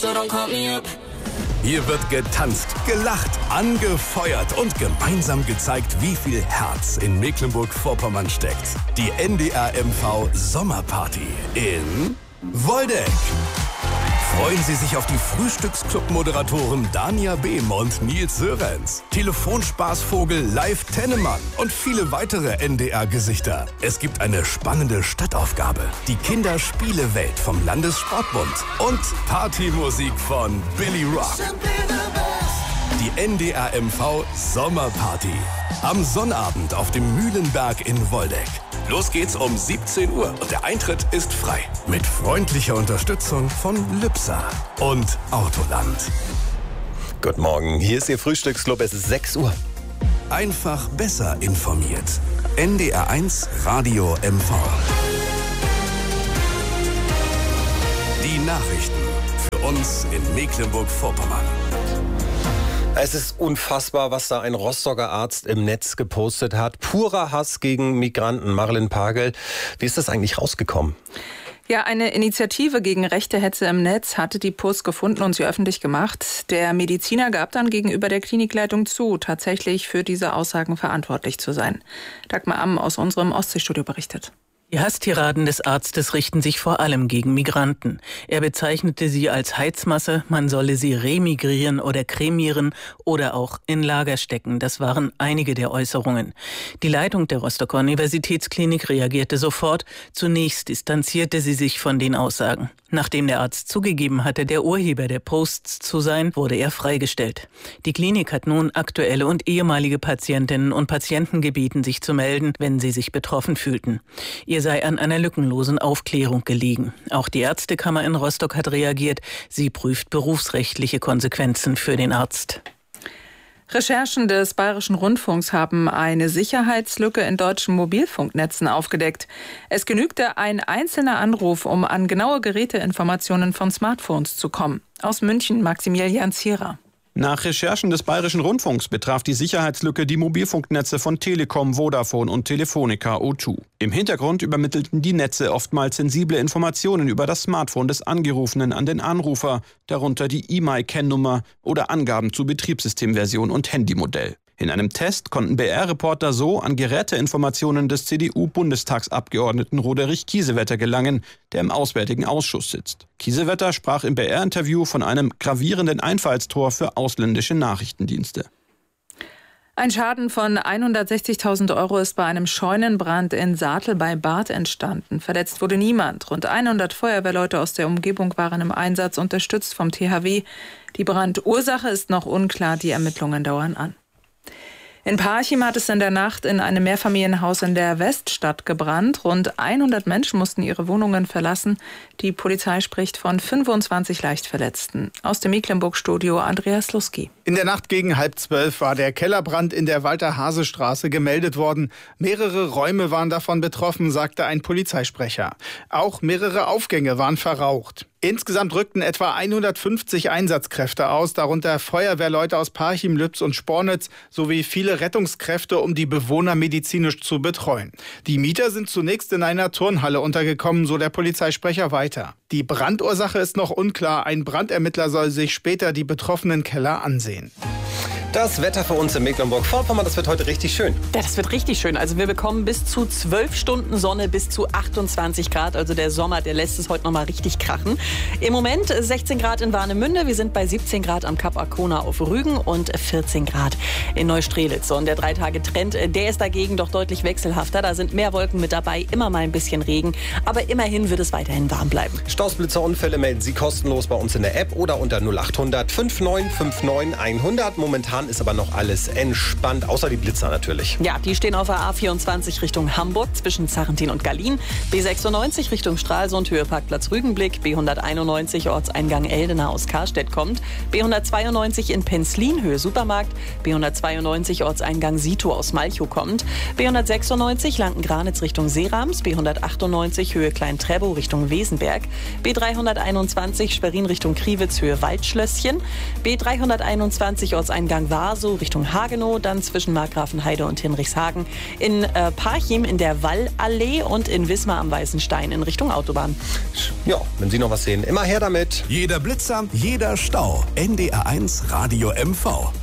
Hier wird getanzt, gelacht, angefeuert und gemeinsam gezeigt, wie viel Herz in Mecklenburg-Vorpommern steckt. Die NDR MV Sommerparty in Woldeck. Freuen Sie sich auf die Frühstücksclub-Moderatoren Dania Behm und Nils Sörenz, Telefonspaßvogel Live Tennemann und viele weitere NDR-Gesichter. Es gibt eine spannende Stadtaufgabe, die Kinderspielewelt vom Landessportbund und Partymusik von Billy Rock. Die NDR MV Sommerparty. Am Sonnabend auf dem Mühlenberg in Woldeck. Los geht's um 17 Uhr und der Eintritt ist frei. Mit freundlicher Unterstützung von Lübser und Autoland. Guten Morgen, hier ist Ihr Frühstücksclub, es ist 6 Uhr. Einfach besser informiert. NDR1 Radio MV. Die Nachrichten für uns in Mecklenburg-Vorpommern. Es ist unfassbar, was da ein Rostocker Arzt im Netz gepostet hat. Purer Hass gegen Migranten. Marilyn Pagel, wie ist das eigentlich rausgekommen? Ja, eine Initiative gegen rechte Hetze im Netz hatte die Post gefunden und sie öffentlich gemacht. Der Mediziner gab dann gegenüber der Klinikleitung zu, tatsächlich für diese Aussagen verantwortlich zu sein. Dagmar Amm aus unserem Ostseestudio berichtet. Die Hasstiraden des Arztes richten sich vor allem gegen Migranten. Er bezeichnete sie als Heizmasse, man solle sie remigrieren oder kremieren oder auch in Lager stecken. Das waren einige der Äußerungen. Die Leitung der Rostocker Universitätsklinik reagierte sofort. Zunächst distanzierte sie sich von den Aussagen. Nachdem der Arzt zugegeben hatte, der Urheber der Posts zu sein, wurde er freigestellt. Die Klinik hat nun aktuelle und ehemalige Patientinnen und Patienten gebeten, sich zu melden, wenn sie sich betroffen fühlten. Ihr sei an einer lückenlosen Aufklärung gelegen. Auch die Ärztekammer in Rostock hat reagiert. Sie prüft berufsrechtliche Konsequenzen für den Arzt. Recherchen des Bayerischen Rundfunks haben eine Sicherheitslücke in deutschen Mobilfunknetzen aufgedeckt. Es genügte ein einzelner Anruf, um an genaue Geräteinformationen von Smartphones zu kommen. Aus München Maximilian Zierer. Nach Recherchen des Bayerischen Rundfunks betraf die Sicherheitslücke die Mobilfunknetze von Telekom, Vodafone und Telefonica O2. Im Hintergrund übermittelten die Netze oftmals sensible Informationen über das Smartphone des Angerufenen an den Anrufer, darunter die IMEI-Kennnummer oder Angaben zu Betriebssystemversion und Handymodell. In einem Test konnten BR-Reporter so an Geräteinformationen des CDU-Bundestagsabgeordneten Roderich Kiesewetter gelangen, der im Auswärtigen Ausschuss sitzt. Kiesewetter sprach im BR-Interview von einem gravierenden Einfallstor für ausländische Nachrichtendienste. Ein Schaden von 160.000 € ist bei einem Scheunenbrand in Saatel bei Barth entstanden. Verletzt wurde niemand. Rund 100 Feuerwehrleute aus der Umgebung waren im Einsatz, unterstützt vom THW. Die Brandursache ist noch unklar, die Ermittlungen dauern an. In Parchim hat es in der Nacht in einem Mehrfamilienhaus in der Weststadt gebrannt. Rund 100 Menschen mussten ihre Wohnungen verlassen. Die Polizei spricht von 25 Leichtverletzten. Aus dem Mecklenburg-Studio Andreas Luski. In der Nacht gegen 11:30 war der Kellerbrand in der Walter-Hase-Straße gemeldet worden. Mehrere Räume waren davon betroffen, sagte ein Polizeisprecher. Auch mehrere Aufgänge waren verraucht. Insgesamt rückten etwa 150 Einsatzkräfte aus, darunter Feuerwehrleute aus Parchim, Lübs und Spornitz sowie viele Rettungskräfte, um die Bewohner medizinisch zu betreuen. Die Mieter sind zunächst in einer Turnhalle untergekommen, so der Polizeisprecher weiter. Die Brandursache ist noch unklar. Ein Brandermittler soll sich später die betroffenen Keller ansehen. Das Wetter für uns in Mecklenburg-Vorpommern, das wird heute richtig schön. Ja, das wird richtig schön. Also wir bekommen bis zu 12 Stunden Sonne, bis zu 28 Grad. Also der Sommer, der lässt es heute noch mal richtig krachen. Im Moment 16 Grad in Warnemünde. Wir sind bei 17 Grad am Kap Arkona auf Rügen und 14 Grad in Neustrelitz. Und der 3-Tage-Trend, der ist dagegen doch deutlich wechselhafter. Da sind mehr Wolken mit dabei, immer mal ein bisschen Regen. Aber immerhin wird es weiterhin warm bleiben. Stausblitzerunfälle melden Sie kostenlos bei uns in der App oder unter 0800 5959 100. Momentan ist aber noch alles entspannt, außer die Blitzer natürlich. Ja, die stehen auf der A24 Richtung Hamburg zwischen Zarrentin und Gallien. B96 Richtung Stralsund, Höheparkplatz Rügenblick. B191 Ortseingang Eldena aus Karstedt kommt. B192 in Penzlin, Höhe Supermarkt. B192 Ortseingang Sito aus Malchow kommt. B196 Lanken-Granitz Richtung Seerams. B198 Höhe Klein-Trebow Richtung Wesenberg. B321 Sperrin Richtung Kriwitz, Höhe Waldschlösschen. B321 Ortseingang Warsow Richtung Hagenow, dann zwischen Markgrafenheide und Hinrichshagen, in Parchim in der Wallallee und in Wismar am Weißen Stein in Richtung Autobahn. Ja, wenn Sie noch was sehen, immer her damit. Jeder Blitzer, jeder Stau. NDR1 Radio MV.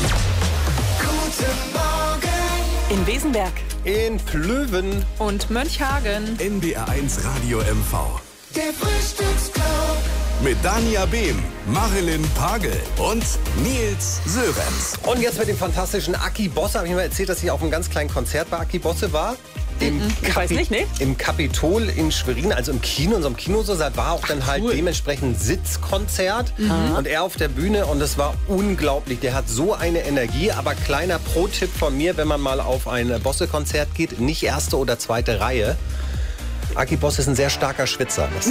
In Wesenberg. In Plöwen. Und Mönchhagen. NDR1 Radio MV. Der Frühstücksclub. Mit Dania Behm, Marilyn Pagel und Nils Sörenz. Und jetzt mit dem fantastischen Aki Bosse. Habe ich mal erzählt, dass ich auf einem ganz kleinen Konzert bei Aki Bosse war? Ich weiß nicht, ne? Im Kapitol in Schwerin, also im Kino, in so einem Kinosaal, war auch dann halt dementsprechend Sitzkonzert. Und er auf der Bühne und es war unglaublich. Der hat so eine Energie, aber kleiner Pro-Tipp von mir, wenn man mal auf ein Bosse-Konzert geht, nicht erste oder zweite Reihe. Aki Bosse ist ein sehr starker Schwitzer. Das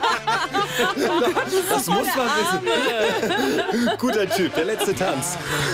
muss man wissen. Guter Typ, der letzte Tanz.